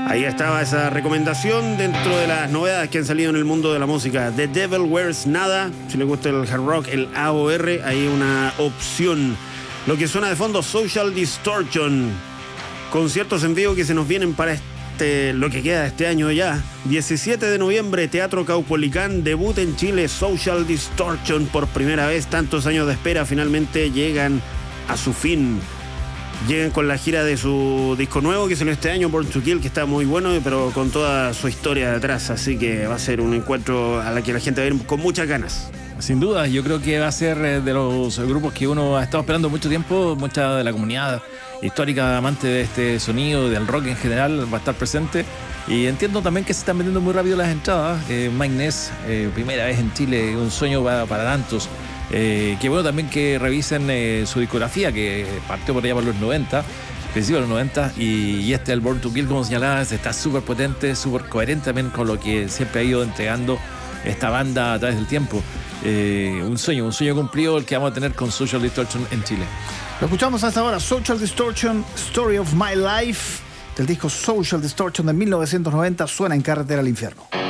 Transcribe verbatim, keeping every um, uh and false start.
Ahí estaba esa recomendación dentro de las novedades que han salido en el mundo de la música. The Devil Wears Nada. Si le gusta el hard rock, el A O R, hay una opción. Lo que suena de fondo, Social Distortion. Conciertos en vivo que se nos vienen para este, lo que queda de este año ya. diecisiete de noviembre, Teatro Caupolicán. Debut en Chile, Social Distortion. Por primera vez, tantos años de espera, finalmente llegan a su fin. Llegan con la gira de su disco nuevo que salió este año, Born to Kill, que está muy bueno, pero con toda su historia detrás. Así que va a ser un encuentro a la que la gente va a ir con muchas ganas. Sin duda, yo creo que va a ser de los grupos que uno ha estado esperando mucho tiempo. Mucha de la comunidad histórica amante de este sonido, del rock en general, va a estar presente. Y entiendo también que se están vendiendo muy rápido las entradas. Eh, Mike Ness, eh, primera vez en Chile, un sueño para, para tantos. Eh, que bueno también que revisen eh, su discografía, que partió por allá por los noventa, principios de los noventa, y, y este, el Born to Kill, como señalabas, está súper potente, súper coherente también con lo que siempre ha ido entregando esta banda a través del tiempo. Eh, un sueño, un sueño cumplido el que vamos a tener con Social Distortion en Chile. Lo escuchamos hasta ahora, Social Distortion, Story of My Life, del disco Social Distortion de mil novecientos noventa, suena en Carretera al Infierno.